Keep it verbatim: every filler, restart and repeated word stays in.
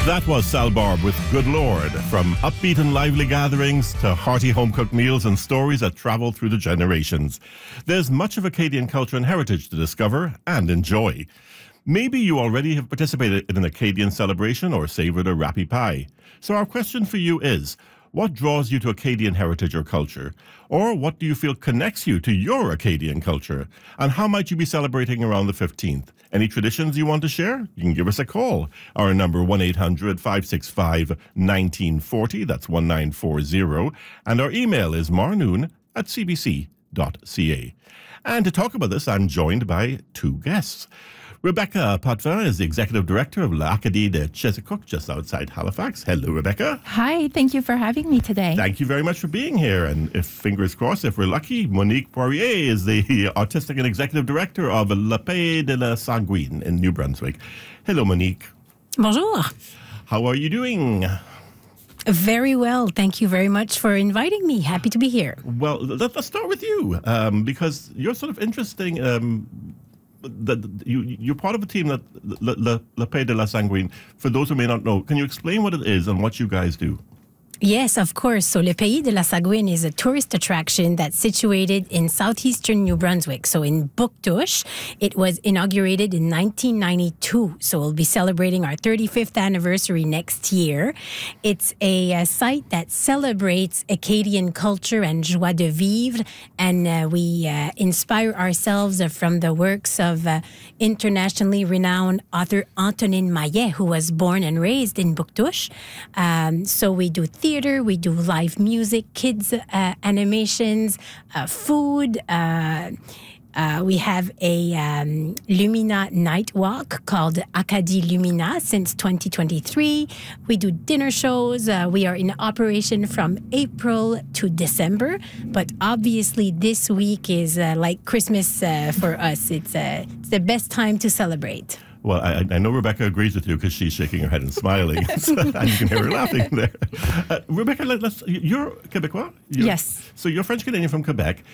That was Sal Barb with Good Lord. From upbeat and lively gatherings to hearty home-cooked meals and stories that travel through the generations. There's much of Acadian culture and heritage to discover and enjoy. Maybe you already have participated in an Acadian celebration or savored a rappy pie. So our question for you is, what draws you to Acadian heritage or culture? Or what do you feel connects you to your Acadian culture? And how might you be celebrating around the fifteenth? Any traditions you want to share? You can give us a call. Our number one eight hundred five six five one nine four zero. That's one nine four zero. And our email is marnoon at c b c dot c a. And to talk about this, I'm joined by two guests. Rebecca Potvin is the Executive Director of L'Acadie de Chesapeake, just outside Halifax. Hello, Rebecca. Hi, thank you for having me today. Thank you very much for being here. And if fingers crossed, if we're lucky, Monique Poirier is the Artistic and Executive Director of Le Pays de la Sanguine in New Brunswick. Hello, Monique. Bonjour. How are you doing? Very well. Thank you very much for inviting me. Happy to be here. Well, let, let's start with you, um, because you're sort of interesting. Um, that you, you're part of a team that Le, Le, Le Pays de la Sanguine. For those who may not know, can you explain what it is and what you guys do? Yes, of course. So Le Pays de la Sanguine is a tourist attraction that's situated in southeastern New Brunswick. So in Bouctouche, it was inaugurated in nineteen ninety-two. So we'll be celebrating our thirty-fifth anniversary next year. It's a, a site that celebrates Acadian culture and joie de vivre. And uh, we uh, inspire ourselves from the works of uh, internationally renowned author Antonine Maillet, who was born and raised in Bouctouche. Um, so we do theater, we do live music, kids uh, animations, uh, food. Uh, uh, we have a um, Lumina night walk called Acadie Lumina since twenty twenty-three. We do dinner shows. Uh, we are in operation from April to December, but obviously this week is uh, like Christmas uh, for us. It's, uh, it's the best time to celebrate. Well, I, I know Rebecca agrees with you because she's shaking her head and smiling. And you can hear her laughing there. Uh, Rebecca, let, let's, you're Quebecois? You're, Yes. So you're French-Canadian from Quebec.